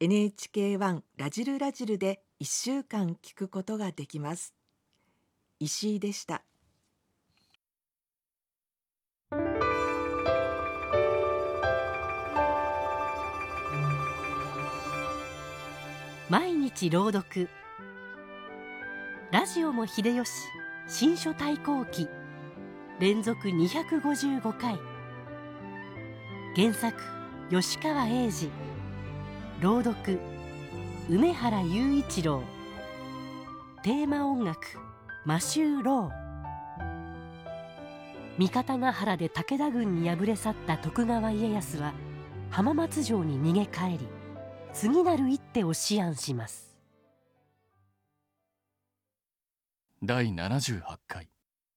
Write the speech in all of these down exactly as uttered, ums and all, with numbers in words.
エヌエイチケーワン ラジルラジルでいっしゅうかん聞くことができます。石井でした。 毎日朗読。ラジオも秀吉、新書対抗記、連続にひゃくごじゅうごかい。原作吉川英治、朗読梅原雄一郎。テーマ音楽マシュー・ロー。三方ヶ原で武田軍に敗れ去った徳川家康は浜松城に逃げ帰り、次なる一手を思案します。 だいななじゅうはちかい。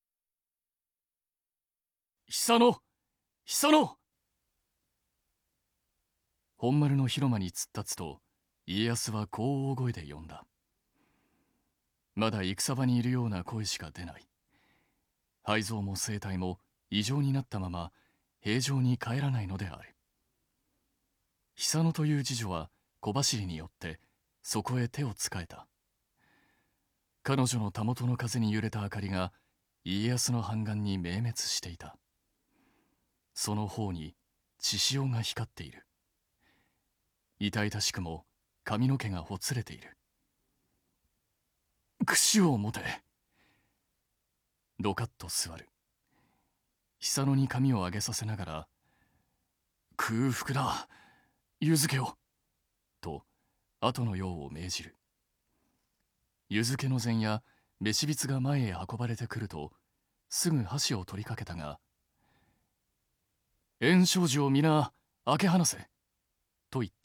久野久野。本丸の広間に突っ立つと、家康はこう大声で呼んだ。まだ戦場にいるような声しか出ない。肺臓も声帯も異常になったまま平常に帰らないのである。久野という次女は小走りによってそこへ手をつかえた。彼女のたもとの風に揺れた明かりが家康の半眼に明滅していた。その方に血潮が光っている。痛々しくも髪の毛がほつれている。櫛を持て。ドカッと座る。久野に髪を上げさせながら、空腹だ、湯漬けを、と後のようを命じる。湯漬けの膳や飯びつが前へ運ばれてくると、すぐ箸を取りかけたが、炎症時を皆開け放せ、と言った。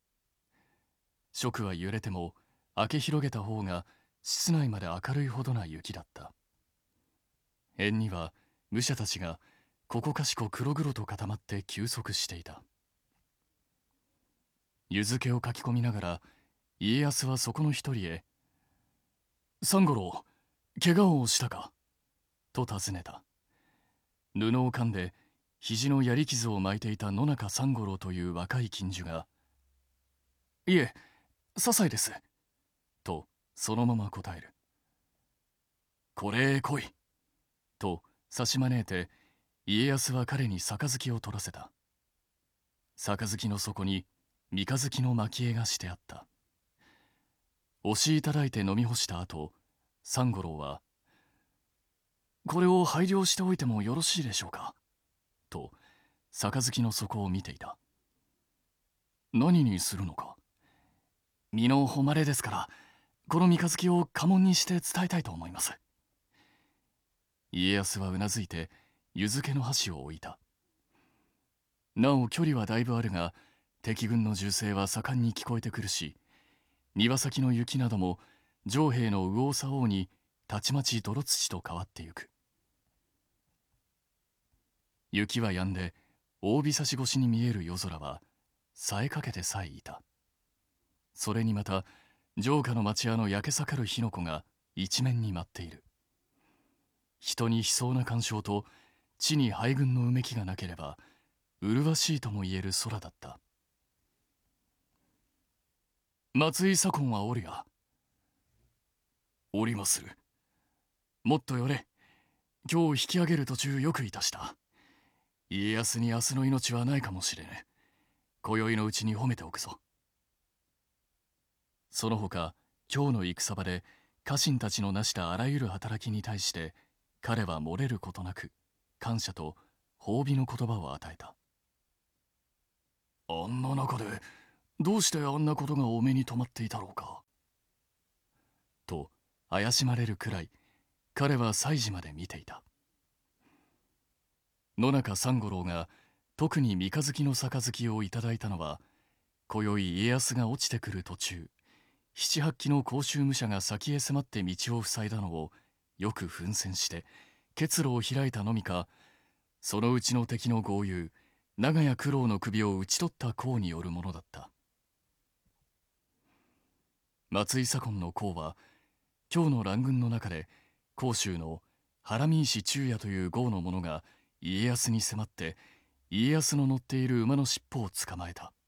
食は揺れても開け広げた方が室内まで明るいほどな雪だった。縁には武者たちがここかしこ黒々と固まって休息していた。湯漬けをかき込みながら家康はそこの一人へ、三五郎、怪我をしたか、と尋ねた。布を噛んで肘の槍傷を巻いていた野中三五郎という若い近所が、いえ、些細です、とそのまま答える。これへ来い、と差し招いて家康は彼に杯を取らせた。杯の底に三日月の蒔絵がしてあった。押しいただいて飲み干した後、三五郎は、これを拝領しておいてもよろしいでしょうか、と杯の底を見ていた。何にするのか。身の誉れですから、この三日月を家紋にして伝えたいと思います。家康はうなずいて湯漬けの箸を置いた。なお距離はだいぶあるが、敵軍の銃声は盛んに聞こえてくるし、庭先の雪なども城兵の右往左往にたちまち泥土と変わってゆく。雪は止んで大日差し越しに見える夜空は冴えかけてさえいた。それにまた城下の町屋の焼け盛る火の粉が一面に舞っている。人に悲壮な感傷と地に敗軍のうめきがなければ麗しいとも言える空だった。松井左近はおるや。おりまする。もっと寄れ。今日引き上げる途中よくいたした。家康に明日の命はないかもしれぬ。今宵のうちに褒めておくぞ。その他今日の戦場で家臣たちの成したあらゆる働きに対して彼は漏れることなく感謝と褒美の言葉を与えた。あんな中でどうしてあんなことがお目に留まっていたろうか。と怪しまれるくらい彼は祭事まで見ていた。野中三五郎が特に三日月の杯をいただいたのは、今宵家康が落ちてくる途中、七八機の甲州武者が先へ迫って道を塞いだのをよく奮戦して結露を開いたのみか、そのうちの敵の豪遊長屋九郎の首を討ち取った功によるものだった。松井左近の功は今日の乱軍の中で甲州の原見石忠也という豪の者が家康に迫って家康の乗っている馬の尻尾を捕まえた。